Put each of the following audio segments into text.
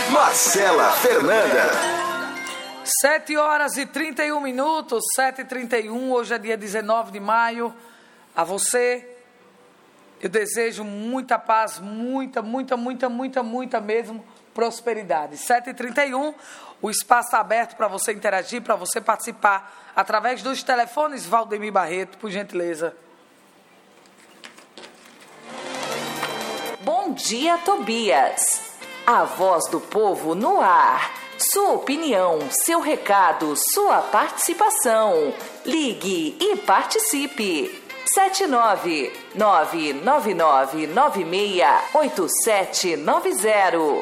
Marcela Fernanda. 7 horas e 31 minutos, 7h31, hoje é dia 19 de maio. A você, eu desejo muita paz, muita mesmo, prosperidade. 7h31, o espaço está aberto para você interagir, para você participar, através dos telefones. Valdemir Barreto, por gentileza. Bom dia, Tobias. A voz do povo no ar. Sua opinião, seu recado, sua participação. Ligue e participe. 79-99996-8790.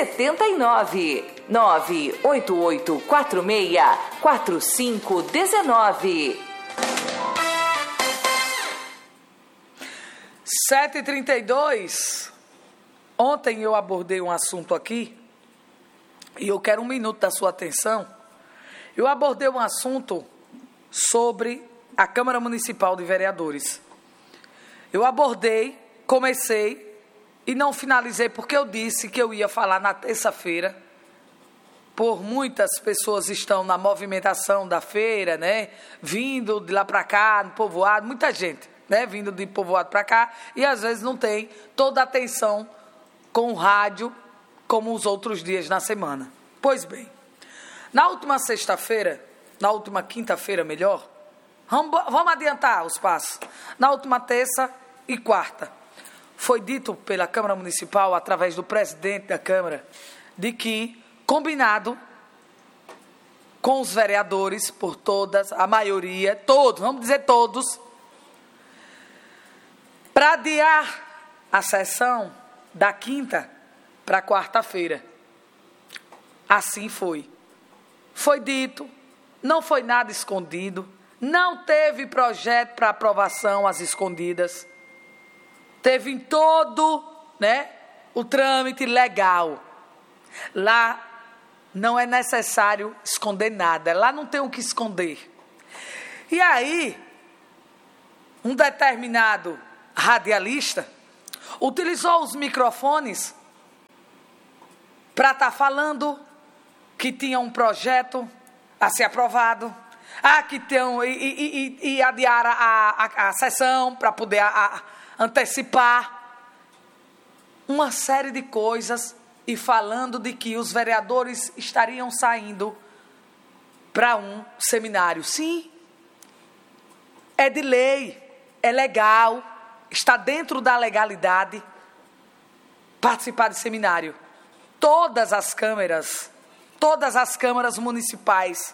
79-98846-4519. 7h32. Ontem eu abordei um assunto aqui e eu quero 1 minuto da sua atenção. Eu abordei um assunto sobre a Câmara Municipal de Vereadores. Eu comecei e não finalizei porque eu disse que eu ia falar na terça-feira. Por muitas pessoas estão na movimentação da feira, né? Vindo de lá para cá, no povoado, muita gente, né? Vindo de povoado para cá e às vezes não tem toda a atenção com o rádio como os outros dias na semana. Pois bem, na última sexta-feira, na última quinta-feira melhor, vamos adiantar os passos. Na última terça e quarta, foi dito pela Câmara Municipal, através do presidente da Câmara, de que, combinado com os vereadores, por todas, a maioria, todos, vamos dizer todos, para adiar a sessão da quinta para quarta-feira. Assim foi. Foi dito, não foi nada escondido, não teve projeto para aprovação às escondidas. Teve em todo, né, o trâmite legal. Lá não é necessário esconder nada, lá não tem o que esconder. E aí, um determinado radialista utilizou os microfones para estar falando que tinha um projeto a ser aprovado, que e adiar a sessão para poder antecipar uma série de coisas e falando de que os vereadores estariam saindo para um seminário. Sim, é de lei, é legal, está dentro da legalidade participar de seminário. Todas as câmaras municipais,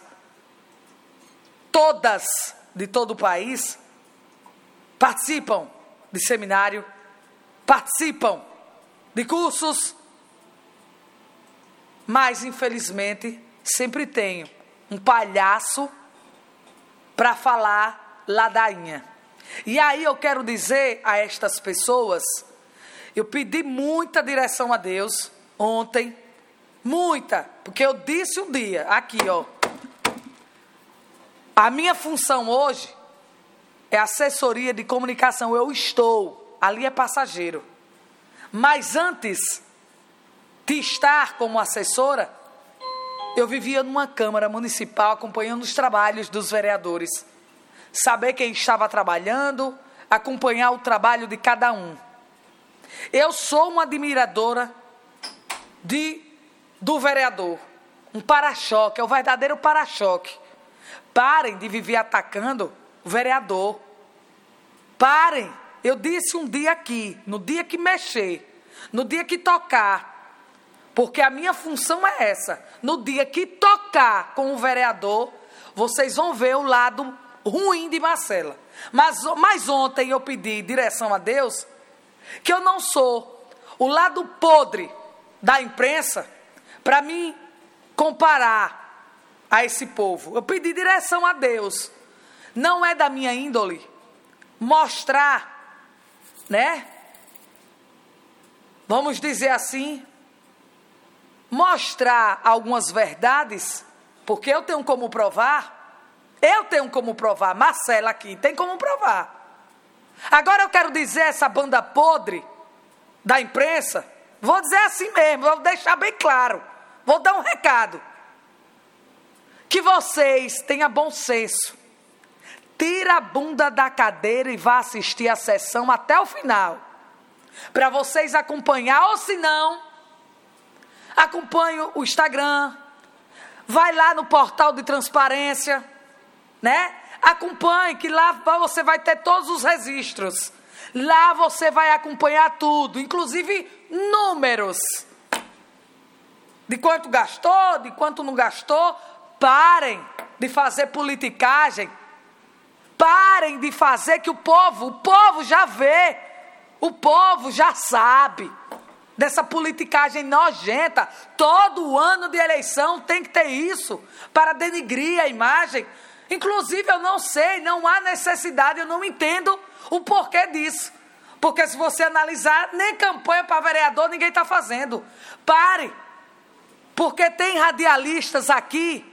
todas de todo o país, participam de seminário, participam de cursos, mas infelizmente sempre tem um palhaço para falar ladainha. E aí eu quero dizer a estas pessoas, eu pedi muita direção a Deus ontem, muita, porque eu disse um dia, aqui ó, a minha função hoje é assessoria de comunicação, eu estou, ali é passageiro, mas antes de estar como assessora, eu vivia numa Câmara Municipal acompanhando os trabalhos dos vereadores, saber quem estava trabalhando, acompanhar o trabalho de cada um. Eu sou uma admiradora do vereador, um para-choque, é o verdadeiro para-choque. Parem de viver atacando o vereador. Parem. Eu disse um dia aqui, no dia que mexer, no dia que tocar, porque a minha função é essa, no dia que tocar com o vereador, vocês vão ver o lado ruim de Marcela. Mas ontem eu pedi direção a Deus, que eu não sou o lado podre da imprensa, para mim comparar a esse povo. Eu pedi direção a Deus. Não é da minha índole mostrar, né? Vamos dizer assim, mostrar algumas verdades, porque eu tenho como provar. Marcela aqui tem como provar. Agora eu quero dizer essa banda podre da imprensa, vou dizer assim mesmo, vou deixar bem claro. vou dar um recado. Que vocês tenham bom senso. Tira a bunda da cadeira e vá assistir a sessão até o final. Para vocês acompanhar, ou se não, acompanhe o Instagram. Vai lá no portal de transparência, né? Acompanhe, que lá você vai ter todos os registros. Lá você vai acompanhar tudo, inclusive números. De quanto gastou, de quanto não gastou. Parem de fazer politicagem. Parem de fazer que o povo já vê. O povo já sabe dessa politicagem nojenta. Todo ano de eleição tem que ter isso para denigrir a imagem. Inclusive, eu não sei, não há necessidade, eu não entendo o porquê disso. Porque se você analisar, nem campanha para vereador ninguém está fazendo. Pare, porque tem radialistas aqui,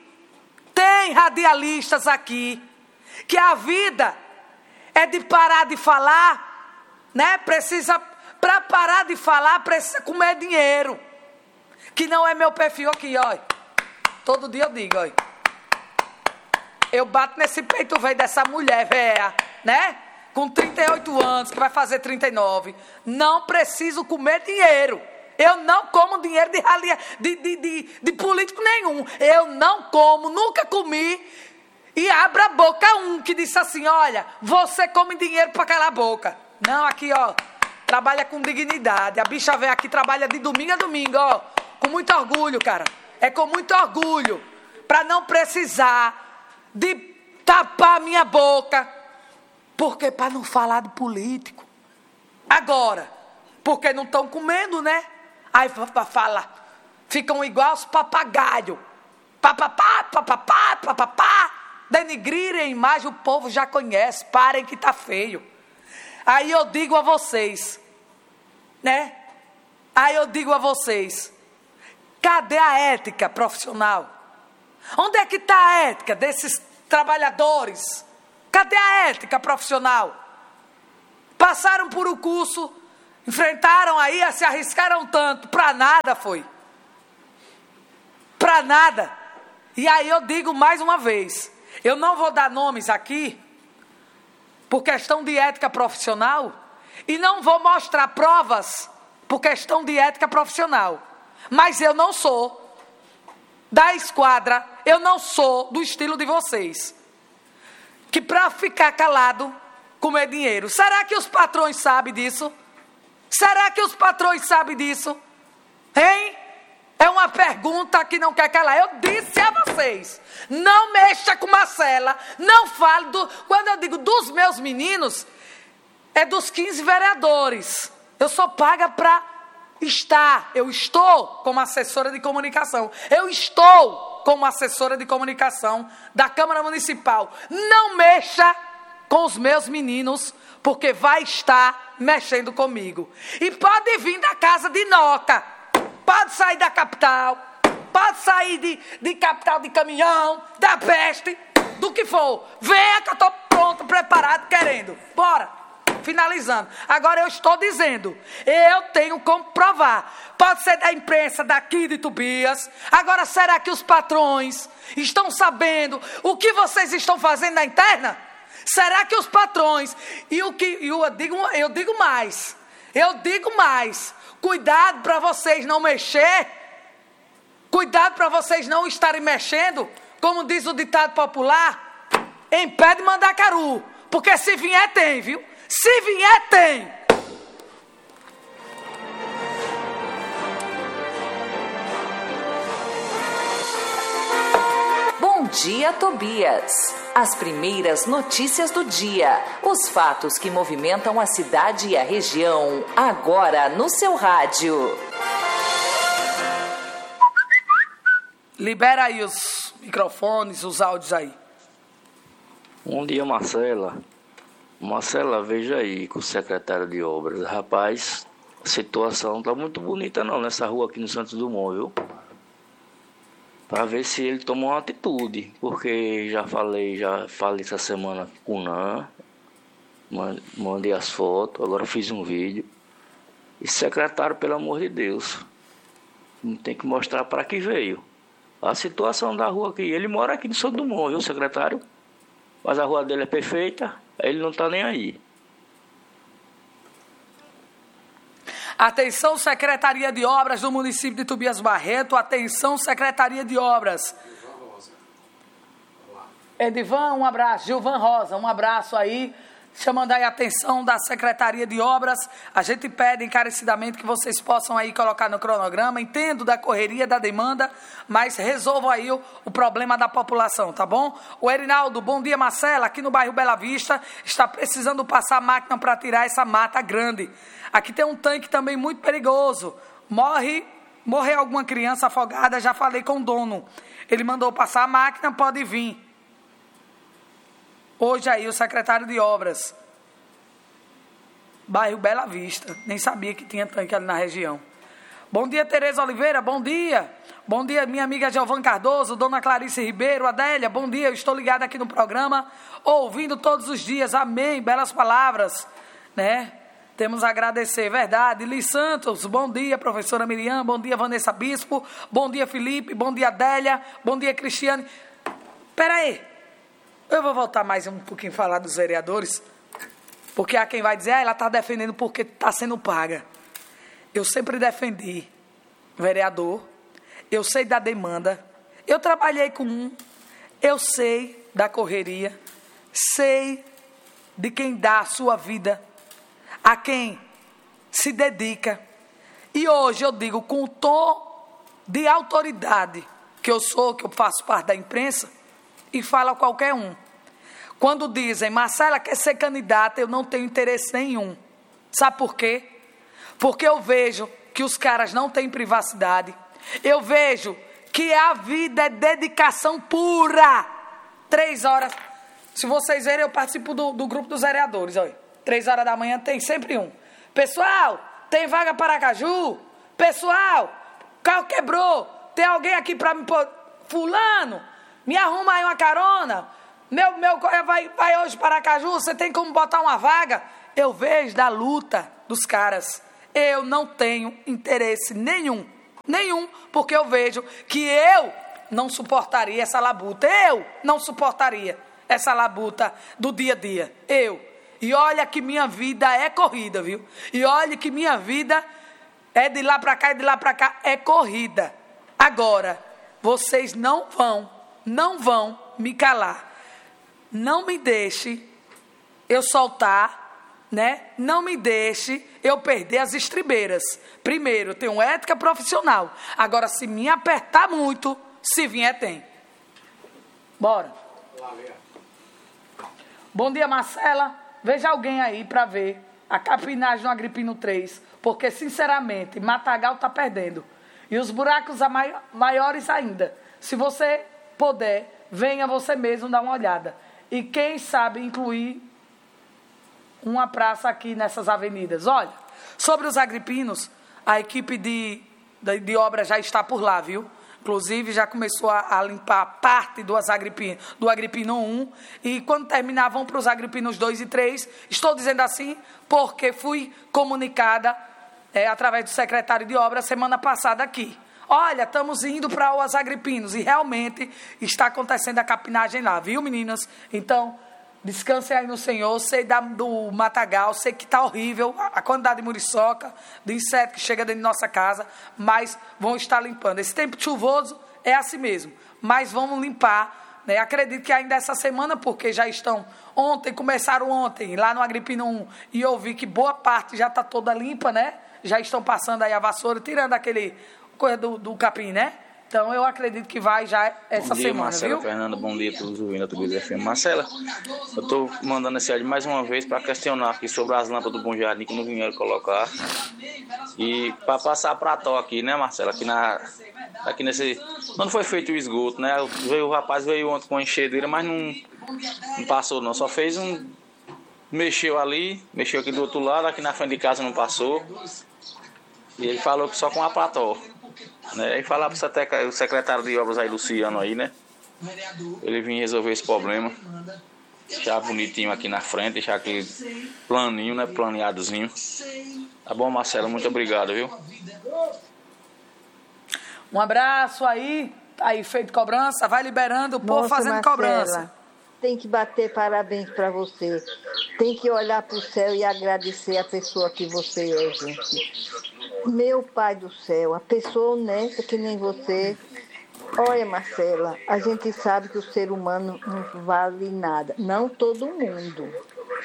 que a vida é de parar de falar, né? Para parar de falar, precisa comer dinheiro. Que não é meu perfil aqui, ó. Todo dia eu digo, ó. Eu bato nesse peito velho dessa mulher, velha, né? Com 38 anos, que vai fazer 39. Não preciso comer dinheiro. Eu não como dinheiro de político nenhum. Eu não como, nunca comi. E abra a boca que disse assim, olha, você come dinheiro para calar a boca. Não, aqui, ó, trabalha com dignidade. A bicha velha aqui trabalha de domingo a domingo, ó. Com muito orgulho, cara. É com muito orgulho. Para não precisar de tapar a minha boca. Porque para não falar de político. Agora, porque não estão comendo, né? Aí fala, ficam igual os papagaios. Papapá, papapá, papapá. Denigrirem a imagem, o povo já conhece. Parem que tá feio. Aí eu digo a vocês, né? Aí eu digo a vocês, cadê a ética profissional? Onde é que está a ética desses trabalhadores? Cadê a ética profissional? Passaram por um curso, enfrentaram aí, se arriscaram tanto, para nada foi. Para nada. E aí eu digo mais uma vez, eu não vou dar nomes aqui, por questão de ética profissional, e não vou mostrar provas por questão de ética profissional. Mas eu não sou da esquadra, eu não sou do estilo de vocês, que para ficar calado, comer dinheiro. Será que os patrões sabem disso? Será que os patrões sabem disso? Hein? É uma pergunta que não quer calar. Eu disse a vocês, não mexa com Marcela, não fale quando eu digo dos meus meninos, é dos 15 vereadores. Eu sou paga para estar, eu estou como assessora de comunicação. Eu estou como assessora de comunicação da Câmara Municipal. Não mexa com os meus meninos, porque vai estar mexendo comigo. E pode vir da casa de Noca. Pode sair da capital, pode sair de capital de caminhão, da peste, do que for. Venha que eu estou pronto, preparado, querendo. Bora. Finalizando. Agora eu estou dizendo, eu tenho como provar. Pode ser da imprensa daqui de Tobias. Agora, será que os patrões estão sabendo o que vocês estão fazendo na interna? Será que os patrões... Eu digo mais. Cuidado para vocês não mexer. Cuidado para vocês não estarem mexendo, como diz o ditado popular, em pé de mandacaru. Porque se vier tem, viu? Se vier tem. Bom dia, Tobias. As primeiras notícias do dia. Os fatos que movimentam a cidade e a região. Agora no seu rádio. Libera aí os microfones, os áudios aí. Bom dia, Marcela. Marcela, veja aí com o secretário de obras. Rapaz, a situação não tá muito bonita não nessa rua aqui no Santos Dumont, viu? Para ver se ele toma uma atitude, porque já falei essa semana com o Nan, mandei as fotos, agora fiz um vídeo. E secretário, pelo amor de Deus, Tem que mostrar para que veio. A situação da rua aqui, ele mora aqui no Santos Dumont, viu, secretário? Mas a rua dele é perfeita, ele não está nem aí. Atenção, Secretaria de Obras do município de Tobias Barreto. Atenção, Secretaria de Obras. Edivan, um abraço. Gilvan Rosa, um abraço aí. Chamando aí a atenção da Secretaria de Obras. A gente pede encarecidamente que vocês possam aí colocar no cronograma. Entendo da correria, da demanda, mas resolvam aí o problema da população, tá bom? O Erinaldo, bom dia, Marcela. Aqui no bairro Bela Vista, está precisando passar máquina para tirar essa mata grande. Aqui tem um tanque também muito perigoso. Morre alguma criança afogada, já falei com o dono. Ele mandou passar a máquina, pode vir. Hoje aí o secretário de obras, bairro Bela Vista, nem sabia que tinha tanque ali na região. Bom dia, Tereza Oliveira, bom dia. Bom dia, minha amiga Giovana Cardoso, dona Clarice Ribeiro, Adélia, bom dia, eu estou ligada aqui no programa, ouvindo todos os dias, amém, belas palavras, né? Temos a agradecer, verdade. Li Santos, bom dia, professora Miriam, bom dia, Vanessa Bispo, bom dia, Felipe, bom dia, Adélia, bom dia, Cristiane. Espera aí. Eu vou voltar mais um pouquinho a falar dos vereadores, porque há quem vai dizer, ela está defendendo porque está sendo paga. Eu sempre defendi vereador, eu sei da demanda, eu trabalhei com um, eu sei da correria, sei de quem dá a sua vida, a quem se dedica. E hoje eu digo com o tom de autoridade que eu sou, que eu faço parte da imprensa, e fala qualquer um. Quando dizem, Marcela quer ser candidata, eu não tenho interesse nenhum. Sabe por quê? Porque eu vejo que os caras não têm privacidade. Eu vejo que a vida é dedicação pura. 3 horas. Se vocês verem, eu participo do grupo dos vereadores. Olha, 3 horas da manhã tem sempre um. Pessoal, tem vaga para Aracaju? Pessoal, o carro quebrou. Tem alguém aqui para me pôr? Fulano, me arruma aí uma carona. Meu vai hoje para Aracaju, você tem como botar uma vaga? Eu vejo da luta dos caras. Eu não tenho interesse nenhum, porque eu vejo que eu não suportaria essa labuta. Eu não suportaria essa labuta do dia a dia. E olha que minha vida é corrida, viu? E olha que minha vida é de lá para cá e de lá para cá é corrida. Agora, vocês não vão me calar. Não me deixe eu soltar, né? Não me deixe eu perder as estribeiras. Primeiro, eu tenho ética profissional. Agora, se me apertar muito, se vier, tem. Bora. Bom dia, Marcela. Veja alguém aí para ver a capinagem no Agripino 3. Porque, sinceramente, Matagal está perdendo. E os buracos maiores ainda. Se você puder, venha você mesmo dar uma olhada. E quem sabe incluir uma praça aqui nessas avenidas. Olha, sobre os agripinos, a equipe de obra já está por lá, viu? Inclusive, já começou a limpar parte do Agripino 1. E quando terminar, vão para os Agripinos 2 e 3. Estou dizendo assim porque fui comunicada através do secretário de obra semana passada aqui. Olha, estamos indo para os Agripinos e realmente está acontecendo a capinagem lá, viu, meninas? Então, descansem aí no Senhor. Sei do Matagal, sei que está horrível a quantidade de muriçoca, de inseto que chega dentro de nossa casa, mas vão estar limpando. Esse tempo chuvoso é assim mesmo, mas vamos limpar, né? Acredito que ainda essa semana, porque já estão começaram ontem lá no Agripino 1 e eu vi que boa parte já está toda limpa, né? Já estão passando aí a vassoura, tirando aquele coisa do capim, né? Então, eu acredito que vai já essa semana, Marcela, viu? Fernanda, bom dia a todos ouvindo a Tubias FM. Marcela, eu estou mandando esse áudio mais uma vez para questionar aqui sobre as lâmpadas do Bom Jardim que não vieram colocar. E para passar para Tó aqui, né, Marcela? Aqui nesse... Não foi feito o esgoto, né? O rapaz veio ontem com a enxadeira, mas não passou não. Só fez mexeu aqui do outro lado, aqui na frente de casa não passou. E ele falou que só com a plató. Né? E falar para o secretário de obras aí, Luciano, aí, né? Ele vinha resolver esse problema. Deixar bonitinho aqui na frente, deixar aquele planinho, né? Planeadozinho. Tá bom, Marcelo? Muito obrigado, viu? Um abraço aí. Tá aí feito cobrança. Vai liberando o povo fazendo Marcela, cobrança. Tem que bater parabéns para você. Tem que olhar para o céu e agradecer a pessoa que você é, gente. Meu Pai do céu, a pessoa honesta que nem você. Olha, Marcela, a gente sabe que o ser humano não vale nada. Não todo mundo.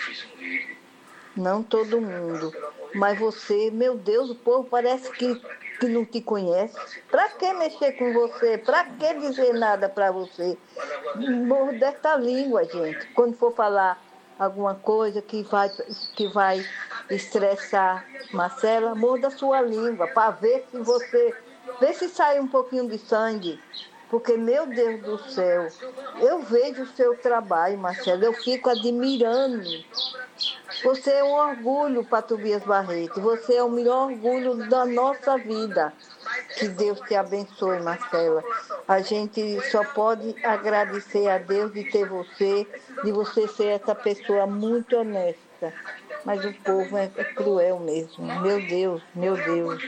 Não todo mundo. Mas você, meu Deus, o povo parece que não te conhece. Para que mexer com você? Para que dizer nada para você? Morro desta língua, gente. Quando for falar alguma coisa que vai estressar Marcela, morda a sua língua para ver se você... Vê se sai um pouquinho de sangue. Porque, meu Deus do céu, eu vejo o seu trabalho, Marcela. Eu fico admirando. Você é um orgulho para Tobias Barreto. Você é o melhor orgulho da nossa vida. Que Deus te abençoe, Marcela. A gente só pode agradecer a Deus de ter você, de você ser essa pessoa muito honesta. Mas o povo é cruel mesmo. Meu Deus, meu Deus.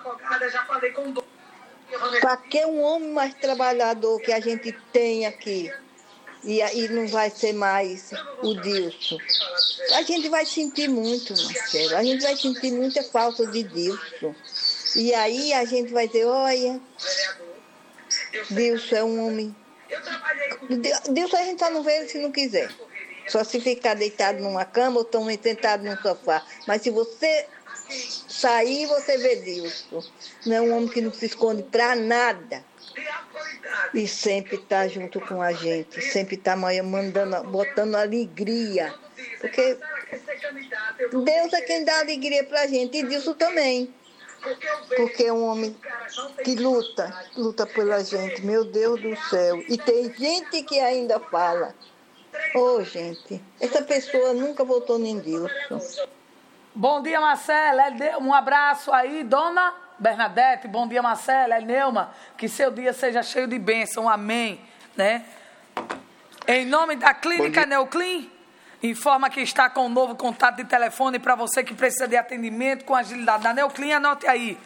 Para que um homem mais trabalhador que a gente tem aqui, e aí não vai ser mais o Dilson. A gente vai sentir muito, Marcelo. A gente vai sentir muita falta de Dilson. E aí a gente vai dizer, olha, Dilson é um homem. Dilson a gente só não vê ele se não quiser. Só se ficar deitado numa cama ou também sentado num sofá. Mas se você sair, você vê Dilson. Não é um homem que não se esconde para nada. E sempre está junto com a gente. Sempre está botando alegria. Porque Deus é quem dá alegria para a gente. E Dilson também. Porque é um homem que luta pela gente. Meu Deus do céu. E tem gente que ainda fala. Gente, essa pessoa nunca votou em Dilson. Bom dia, Marcela. Um abraço aí, dona Bernadette. Bom dia, Marcela. Neuma. Que seu dia seja cheio de bênção. Amém. Né? Em nome da Clínica Neoclin, informa que está com um novo contato de telefone para você que precisa de atendimento com agilidade. Na Neoclin, anote aí.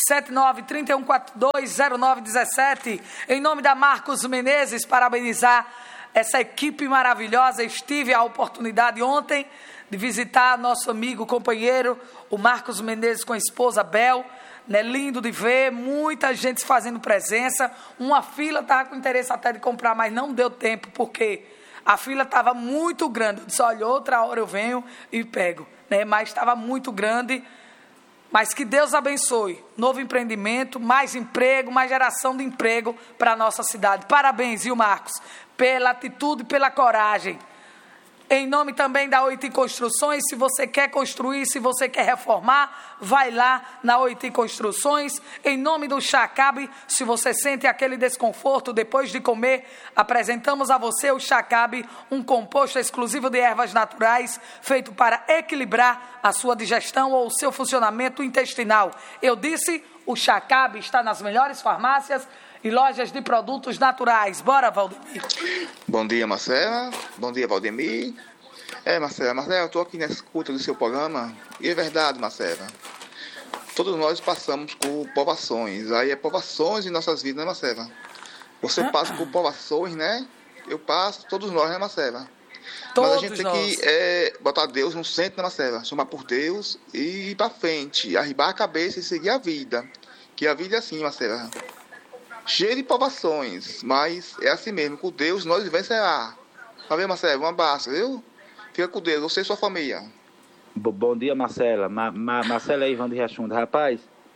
79-3142-0917. Em nome da Marcos Menezes, parabenizar essa equipe maravilhosa. Tive a oportunidade ontem de visitar nosso amigo, companheiro, o Marcos Menezes com a esposa Bel, né? Lindo de ver, muita gente fazendo presença, uma fila estava com interesse até de comprar, mas não deu tempo, porque a fila estava muito grande. Eu disse, olha, outra hora eu venho e pego, né? Mas estava muito grande. Mas que Deus abençoe, novo empreendimento, mais emprego, mais geração de emprego para a nossa cidade. Parabéns, viu, Marcos, pela atitude, pela coragem. Em nome também da Oiti Construções, se você quer construir, se você quer reformar, vai lá na Oiti Construções. Em nome do Chacabe, se você sente aquele desconforto depois de comer, apresentamos a você o Chacabe, um composto exclusivo de ervas naturais, feito para equilibrar a sua digestão ou o seu funcionamento intestinal. Eu disse, o Chacabe está nas melhores farmácias e lojas de produtos naturais. Bora, Valdemir. Bom dia, Marcela. Bom dia, Valdemir. Marcela, eu estou aqui na escuta do seu programa. E é verdade, Marcela. Todos nós passamos por provações. Aí é provações em nossas vidas, né, Marcela? Você passa por provações, né? Eu passo, todos nós, né, Marcela? Mas a gente tem que botar Deus no centro, né, Marcela? Chamar por Deus e ir para frente. Arribar a cabeça e seguir a vida. Que a vida é assim, Marcela. Cheio de provações, mas é assim mesmo, com Deus nós vencerá. Tá vendo, Marcelo? Um abraço, viu? Fica com Deus, você e sua família. Bom dia, Marcela. Marcela Ivan de Riachunda. Rapaz,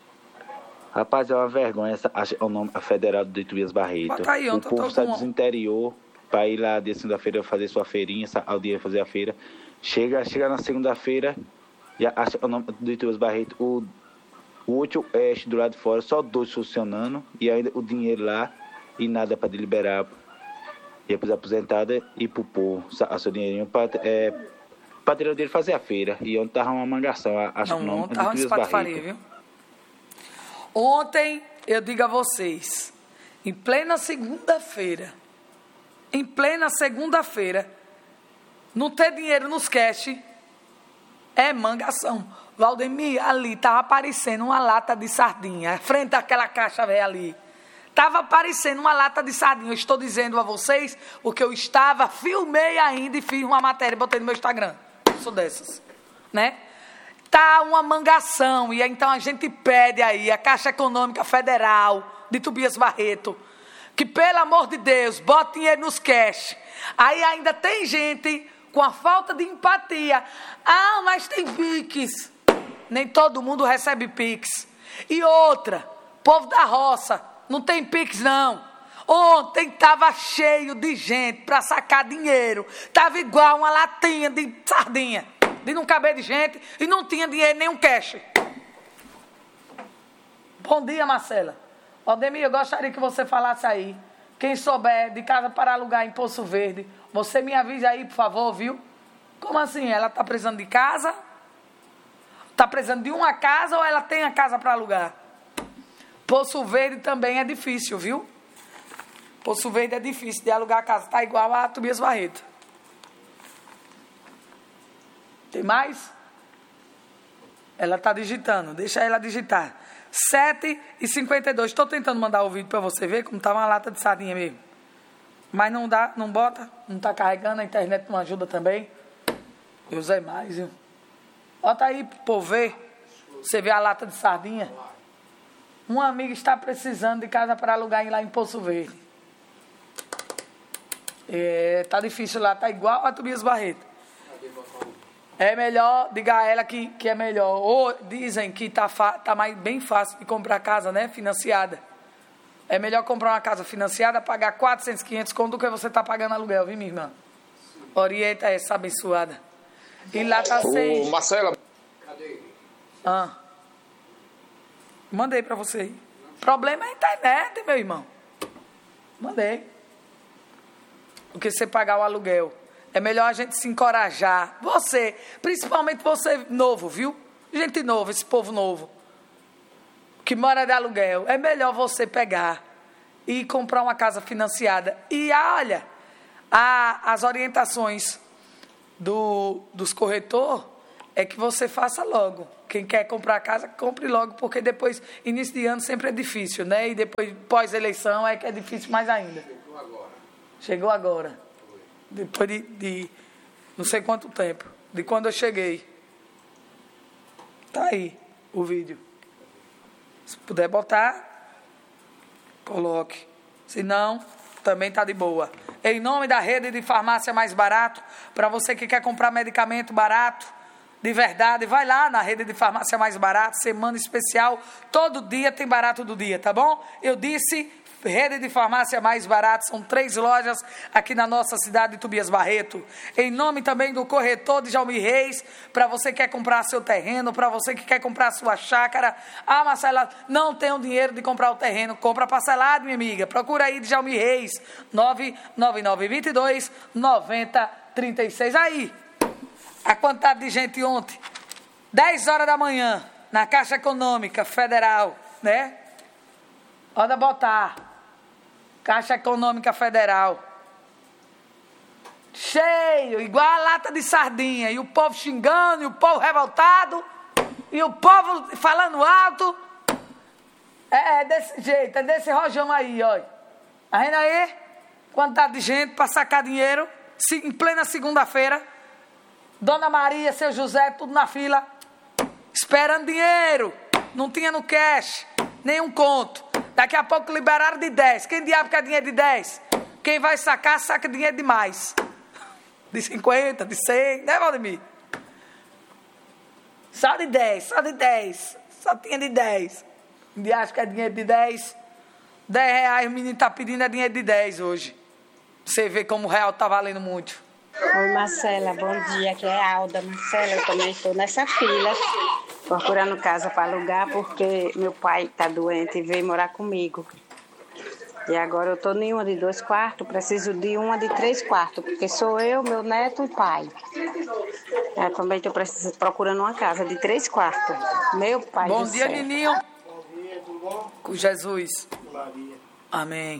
é uma vergonha o nome Federal de Tobias Barreto. Aí, o povo sai do interior para ir lá de segunda-feira fazer sua feirinha, ao dia fazer a feira. Chega na segunda-feira, já acha o nome de Tobias Barreto, o útil do lado de fora, só 2 funcionando, e ainda o dinheiro lá, e nada para deliberar, e para os aposentados e para o povo, a seu dinheirinho, para tirar o dinheiro fazer a feira. E ontem estava uma mangação, acho que não estava uma espatifaria, viu? Ontem, eu digo a vocês, em plena segunda-feira, não ter dinheiro nos cash é mangação. Valdemir, ali estava aparecendo uma lata de sardinha, frente àquela caixa velha ali. Estava aparecendo uma lata de sardinha. Eu estou dizendo a vocês o que eu estava, filmei ainda e fiz uma matéria e botei no meu Instagram. Sou dessas, né? Tá uma mangação, e então a gente pede aí a Caixa Econômica Federal de Tobias Barreto, que pelo amor de Deus, bota dinheiro nos cash. Aí ainda tem gente com a falta de empatia. Ah, mas tem Pix. Nem todo mundo recebe Pix. E outra, povo da roça, não tem Pix não. Ontem estava cheio de gente para sacar dinheiro. Estava igual uma latinha de sardinha, de não caber de gente, e não tinha dinheiro nem um cash. Bom dia, Marcela. Aldemir, eu gostaria que você falasse aí. Quem souber de casa para alugar em Poço Verde, você me avisa aí, por favor, viu? Como assim? Ela está precisando de casa? Está precisando de uma casa ou ela tem a casa para alugar? Poço Verde também é difícil, viu? Poço Verde é difícil de alugar a casa. Está igual a Tobias Barreto. Tem mais? Ela está digitando. Deixa ela digitar. 7h52. Estou tentando mandar o vídeo para você ver como está uma lata de sardinha mesmo. Mas não dá, não bota. Não está carregando. A internet não ajuda também. Eu usei mais, viu? Bota aí para o povo ver. Você vê a lata de sardinha. Um amigo está precisando de casa para alugar lá em Poço Verde. Tá difícil lá. Tá igual a Tobias Barreto. É melhor, diga a ela que é melhor. Ou dizem que tá bem fácil de comprar casa, né? Financiada. É melhor comprar uma casa financiada, pagar 400, 500 conto do que você tá pagando aluguel, viu, minha irmã? Orienta essa abençoada. E lá tá 6. Ô, Marcela. Mandei pra você aí. Problema é a internet, meu irmão. Mandei. Do que você pagar o aluguel. É melhor a gente se encorajar. Você, principalmente você novo, viu? Gente nova, esse povo novo. Que mora de aluguel. É melhor você pegar e comprar uma casa financiada. E olha, as orientações dos corretores é que você faça logo. Quem quer comprar casa, compre logo, porque depois, início de ano sempre é difícil, né? E depois, pós-eleição, é que é difícil mais ainda. Chegou agora. Depois de não sei quanto tempo. De quando eu cheguei. Tá aí o vídeo. Se puder botar, coloque. Se não, também tá de boa. Em nome da rede de farmácia mais barato, para você que quer comprar medicamento barato, de verdade, vai lá na rede de farmácia mais barato, semana especial, todo dia tem barato do dia, tá bom? Eu disse, rede de farmácia mais barato, são 3 lojas aqui na nossa cidade de Tobias Barreto. Em nome também do corretor de Jaumi Reis, para você que quer comprar seu terreno, para você que quer comprar sua chácara. Ah, Marcela, não tenho dinheiro de comprar o terreno, compra parcelado, minha amiga. Procura aí de Jaumi Reis, 99922-9036. Aí, a quantidade de gente ontem, 10 horas da manhã, na Caixa Econômica Federal, né? Roda botar. Caixa Econômica Federal. Cheio, igual a lata de sardinha. E o povo xingando, e o povo revoltado, e o povo falando alto. É desse jeito, é desse rojão aí, ó. Tá vendo aí? Quantidade de gente para sacar dinheiro, em plena segunda-feira. Dona Maria, seu José, tudo na fila, esperando dinheiro. Não tinha no cash, nenhum conto. Daqui a pouco liberaram de 10. Quem diabo quer dinheiro de 10? Quem vai sacar, saca dinheiro de mais. De 50, de 100, né, Valdemir? Só de 10, só de 10. Só tinha de 10. Quem acha que é dinheiro de 10? 10 reais o menino está pedindo é dinheiro de 10 hoje. Você vê como o real está valendo muito. Oi, Marcela, bom dia, aqui é a Alda. Marcela, eu também estou nessa fila, procurando casa para alugar, porque meu pai está doente e veio morar comigo. E agora eu estou em uma de 2 quartos, preciso de uma de 3 quartos, porque sou eu, meu neto e pai. Eu também estou procurando uma casa de 3 quartos. Meu pai Bom do dia, céu. Nininho. Bom dia, tudo bom? Com Jesus. Maria. Amém.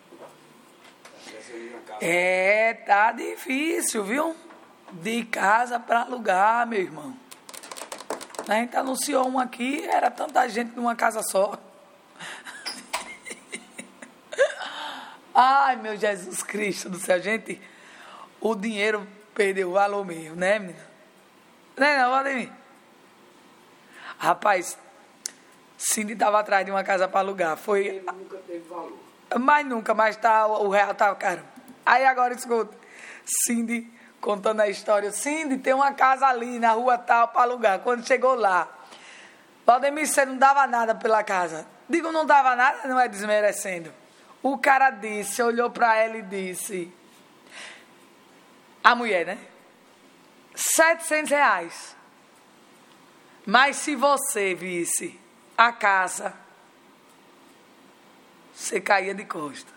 Tá difícil, viu? De casa para alugar, meu irmão. A gente anunciou um aqui, era tanta gente numa casa só. Ai, meu Jesus Cristo do céu, gente, o dinheiro perdeu o valor mesmo, né, menina? Não, Valdemir? Rapaz, Cindy estava atrás de uma casa para alugar, foi... Nunca teve valor. Mas o real estava caro. Aí agora, escuta, Cindy contando a história. Cindy, tem uma casa ali na rua tal para alugar. Quando chegou lá, Valdemir, você não dava nada pela casa. Digo, não dava nada, não é desmerecendo. O cara disse, olhou para ela e disse... A mulher, né? R$700. Mas se você visse a casa, você caía de costa.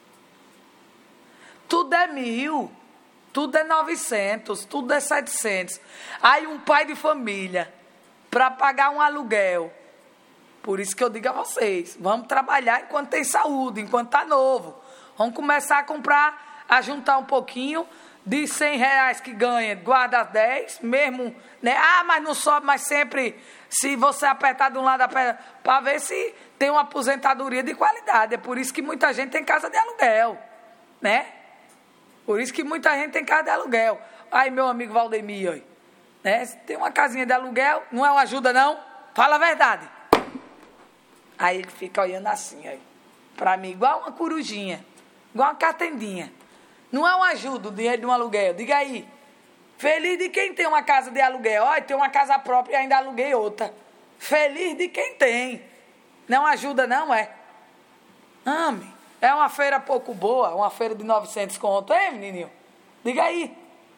Tudo é 1.000, tudo é 900, tudo é 700. Aí um pai de família, para pagar um aluguel. Por isso que eu digo a vocês, vamos trabalhar enquanto tem saúde, enquanto está novo. Vamos começar a comprar, a juntar um pouquinho de R$100 que ganha, guarda 10, mesmo, né? Ah, mas não sobe, mas sempre, se você apertar de um lado, para ver se tem uma aposentadoria de qualidade. É por isso que muita gente tem casa de aluguel, né? Por isso que muita gente tem casa de aluguel. Aí, meu amigo Valdemir, né? Tem uma casinha de aluguel, não é uma ajuda, não? Fala a verdade. Aí ele fica olhando assim, aí, para mim, igual uma corujinha, igual uma catendinha. Não é uma ajuda o dinheiro de um aluguel. Diga aí. Feliz de quem tem uma casa de aluguel. Olha, tem uma casa própria e ainda aluguei outra. Feliz de quem tem. Não ajuda, não é? Ame. É uma feira pouco boa, uma feira de 900 conto, hein, menininho? Diga aí.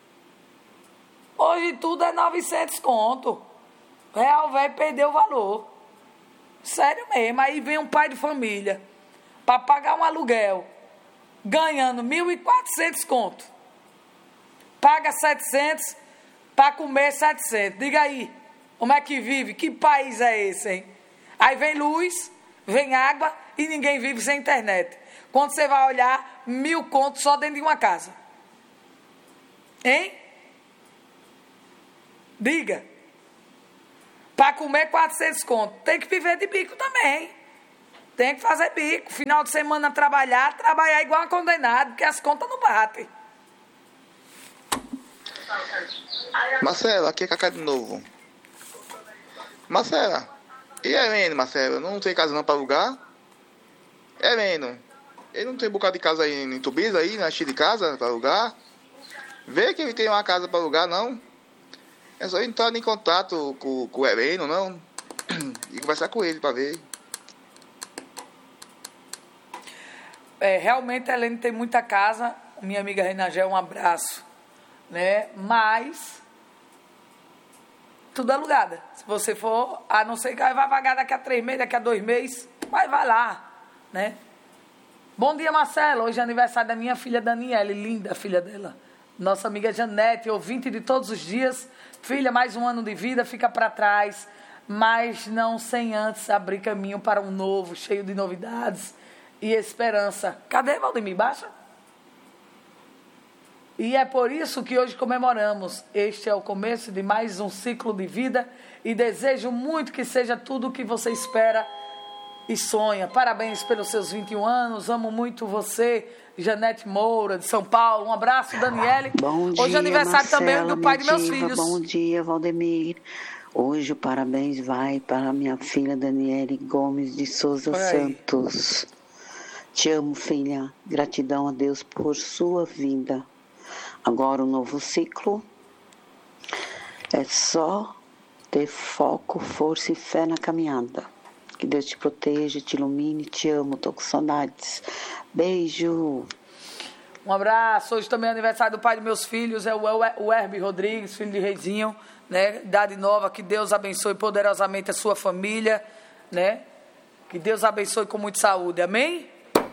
Hoje tudo é 900 conto. Real velho perdeu o valor. Sério mesmo. Aí vem um pai de família para pagar um aluguel, ganhando 1.400 conto. Paga 700 para comer 700. Diga aí, como é que vive? Que país é esse, hein? Aí vem luz, vem água e ninguém vive sem internet. Quando você vai olhar, 1.000 contos só dentro de uma casa. Hein? Diga. Para comer 400 contos. Tem que viver de bico também. Tem que fazer bico. Final de semana trabalhar igual um condenado, porque as contas não batem. Marcela, aqui é Cacá de novo. Marcela, e Heleno, Marcela? Não tem casa não para alugar? Heleno, ele não tem um bocado de casa aí em Tubiza, aí, na Chile de casa para alugar? Vê que ele tem uma casa para alugar, não? É só entrar em contato com o Heleno, não? E conversar com ele para ver. Realmente a Helene tem muita casa. Minha amiga Renagé, um abraço, né? Mas tudo alugada. Se você for, a não ser que vai pagar daqui a 3 meses, daqui a 2 meses, vai lá, né? Bom dia, Marcela. Hoje é aniversário da minha filha Daniela, linda filha dela. Nossa amiga Janete, ouvinte de todos os dias. Filha, mais um ano de vida, fica para trás, mas não sem antes abrir caminho para um novo, cheio de novidades e esperança. Cadê, Valdemir? Baixa. E é por isso que hoje comemoramos. Este é o começo de mais um ciclo de vida e desejo muito que seja tudo o que você espera e sonha. Parabéns pelos seus 21 anos. Amo muito você, Janete Moura, de São Paulo. Um abraço, Daniele. Bom dia, hoje é aniversário Marcela, também do pai de meus diva. filhos. Bom dia, Valdemir. Hoje o parabéns vai para minha filha Daniele Gomes de Souza Santos. Te amo, filha. Gratidão a Deus por sua vida. Agora o novo ciclo é só ter foco, força e fé na caminhada. Que Deus te proteja, te ilumine, te amo, tô com saudades. Beijo. Um abraço. Hoje também é aniversário do pai dos meus filhos, é o Herbie Rodrigues, filho de Reizinho, né? Idade nova, que Deus abençoe poderosamente a sua família, né? Que Deus abençoe com muita saúde, amém?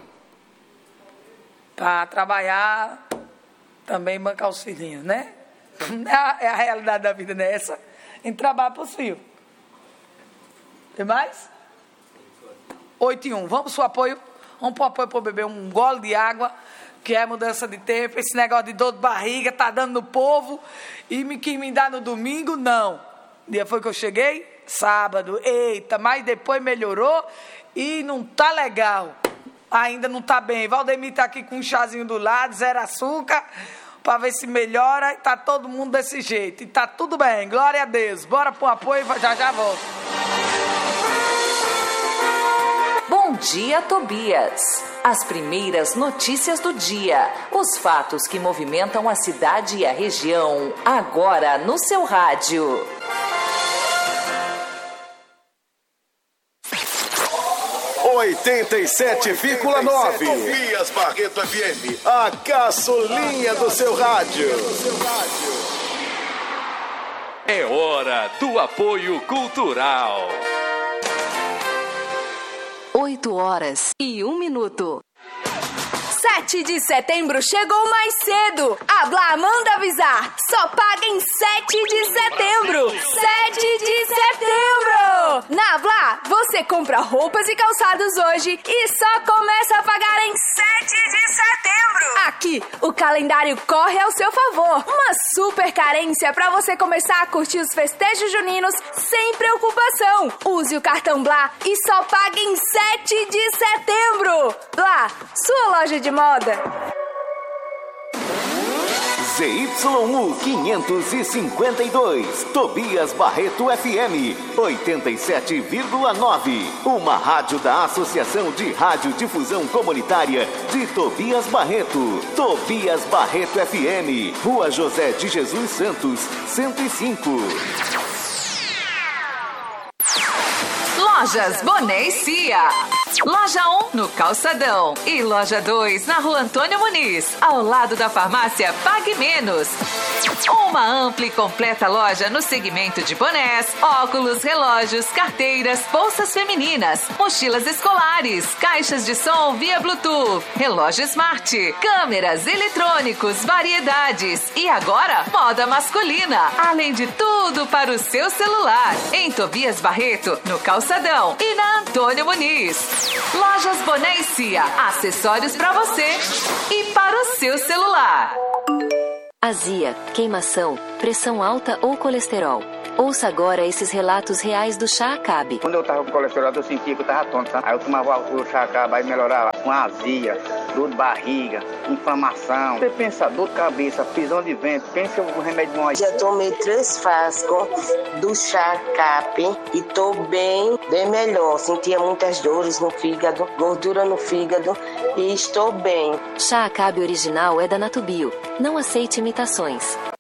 Para trabalhar, também bancar os filhinhos, né? É a realidade da vida, né? Essa, em trabalhar para os filhos. Tem mais? 8-1. Vamos pro apoio? Vamos pro apoio para beber um gole de água, que é mudança de tempo. Esse negócio de dor de barriga tá dando no povo e quis me dar no domingo, não. Dia foi que eu cheguei? Sábado. Eita, mas depois melhorou e não tá legal. ainda não tá bem. Valdemir tá aqui com um chazinho do lado, 0 açúcar, pra ver se melhora. E tá todo mundo desse jeito. E tá tudo bem, glória a Deus. Bora pro apoio e já volto. Bom dia, Tobias. As primeiras notícias do dia. Os fatos que movimentam a cidade e a região. Agora no seu rádio. Tobias Barreto FM, a caçulinha do seu rádio. É hora do apoio cultural. 8h01. 7 de setembro chegou mais cedo. A Blá manda avisar. Só paga em 7 de setembro. 7 de setembro. Na Blá, você compra roupas e calçados hoje e só começa a pagar em 7 de setembro. Aqui, o calendário corre ao seu favor. Uma super carência para você começar a curtir os festejos juninos sem preocupação. Use o cartão Blá e só paga em 7 de setembro. Blá, sua loja de moda. ZYU 552, Tobias Barreto FM 87,9. Uma rádio da Associação de Radiodifusão Comunitária de Tobias Barreto. Tobias Barreto FM, Rua José de Jesus Santos, 105. Lojas Boné e Cia. Loja 1 no Calçadão e Loja 2 na Rua Antônio Muniz, ao lado da farmácia Pague Menos. Uma ampla e completa loja no segmento de bonés, óculos, relógios, carteiras, bolsas femininas, mochilas escolares, caixas de som via Bluetooth, relógio smart, câmeras, eletrônicos, variedades e agora moda masculina, além de tudo para o seu celular. Em Tobias Barreto, no Calçadão e na Antônio Muniz. Lojas Boné e Cia, acessórios para você e para o seu celular. Azia, queimação, pressão alta ou colesterol. Ouça agora esses relatos reais do Chá Acabe. Quando eu tava com colesterol, eu sentia que eu tava tonto, sabe? Aí eu tomava o Chá Acabe, aí melhorava com azia, dor de barriga, inflamação. Você pensa, dor de cabeça, prisão de vento, pensa o remédio bom aí. Já tomei 3 frascos do Chá Acabe e tô bem melhor. Sentia muitas dores no fígado, gordura no fígado e estou bem. Chá Acabe original é da Natubio. Não aceite imitações.